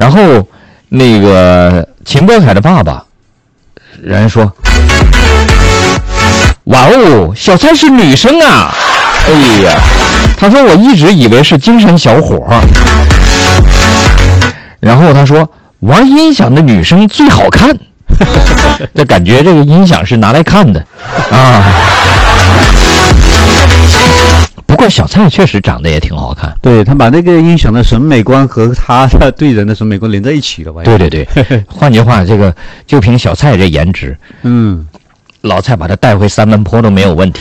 然后那个秦波凯的爸爸，人说：“哇哦，小蔡是女生啊！”哎呀，他说我一直以为是精神小伙。然后他说玩音响的女生最好看，这感觉这个音响是拿来看的啊。不过小蔡确实长得也挺好看， 对，他把那个音响的审美观和他的对人的审美观连在一起了吧？ 对对对，换句话，这个就凭小蔡这颜值，老蔡把他带回三门坡都没有问题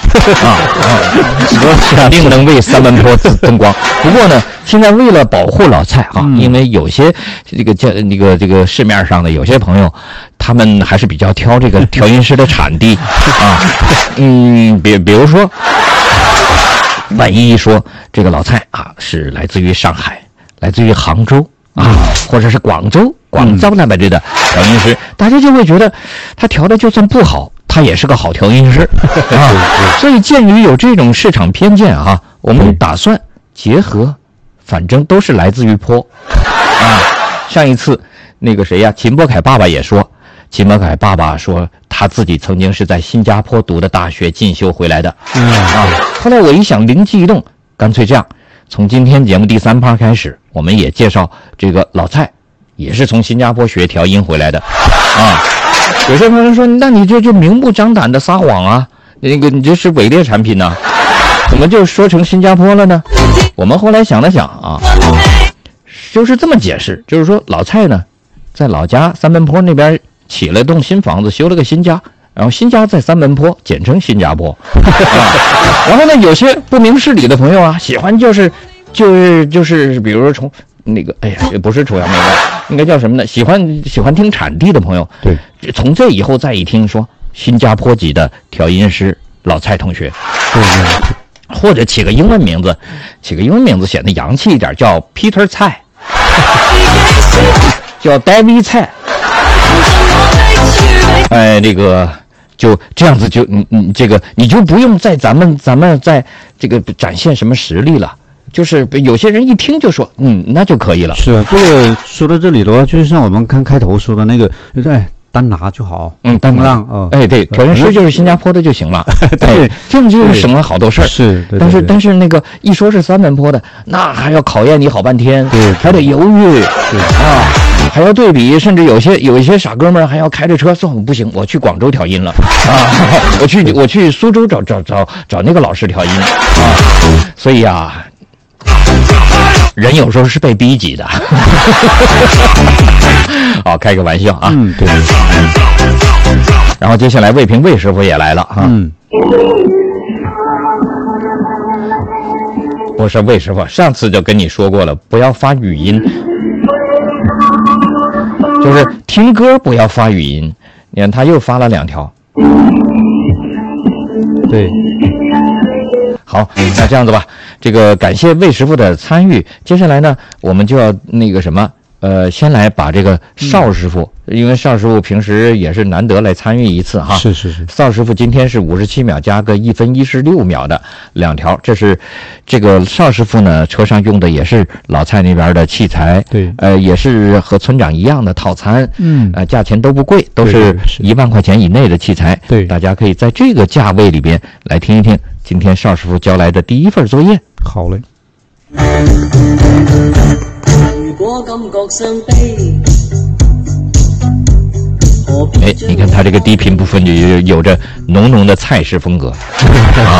肯定能为三门坡增光。不过呢，现在为了保护老蔡啊，因为有些这个市面上的有些朋友，他们还是比较挑这个调音师的产地啊，比如说，万一说这个老蔡啊是来自于上海，来自于杭州啊，或者是广州那边的调音师，大家就会觉得他调的就算不好，他也是个好调音师啊。所以鉴于有这种市场偏见啊，我们打算结合，反正都是来自于坡啊。上一次那个谁呀，秦波凯爸爸也说，秦波凯爸爸说他自己曾经是在新加坡读的大学进修回来的啊。后来我一想，灵机一动，干脆这样，从今天节目第3趴开始，我们也介绍这个老蔡也是从新加坡学调音回来的啊。有些朋友说，那你这就明目张胆的撒谎啊，那个你这是伪劣产品呢，怎么就说成新加坡了呢？我们后来想了想啊，就是这么解释，就是说老蔡呢在老家三门坡那边起了栋新房子，修了个新家，然后新家在三门坡，简称新加坡然后呢，有些不明事理的朋友啊，喜欢就是比如说从那个，哎呀，不是崇洋媚外，应该叫什么呢？喜欢听产地的朋友， 对， 从这以后再一听说新加坡籍的调音师老蔡同学，对，或者起个英文名字显得洋气一点，叫 Peter 蔡，叫 David 蔡，哎，这个就这样子就这个你就不用在咱们在这个展现什么实力了。就是有些人一听就说那就可以了。 是啊，这个说到这里的话，就是像我们看开头说的那个，单拿就好，单让哎，对，调音师就是新加坡的就行了，对，这样就省了好多事儿。 是， 但是那个一说是三门坡的，那还要考验你好半天，对，还得犹豫啊，还要对比，甚至有一些傻哥们儿还要开着车说不行，我去广州调音了啊，我去苏州找那个老师调音啊，所以啊。人有时候是被逼急的好，开个玩笑啊，对。然后接下来魏平魏师傅也来了啊，我说魏师傅，上次就跟你说过了，不要发语音，就是听歌不要发语音。你看他又发了2条， 对。 好，那这样子吧，这个感谢魏师傅的参与。接下来呢，我们就要那个什么，先来把这个邵师傅，因为邵师傅平时也是难得来参与一次哈。 是。 邵师傅今天是57秒加个1分16秒的2条，这是这个邵师傅呢车上用的也是老蔡那边的器材， 对， 也是和村长一样的套餐，价钱都不贵，都是1万块钱以内的器材， 对， 大家可以在这个价位里边来听一听今天邵师傅交来的第一份作业。 好嘞。 如果感觉伤悲， 哎，你看他这个低频部分就有着浓浓的蔡氏风格啊。